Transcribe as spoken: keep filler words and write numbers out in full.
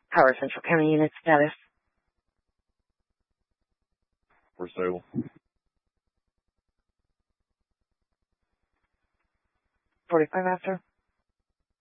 Power Central County unit status. For sale. forty-five after.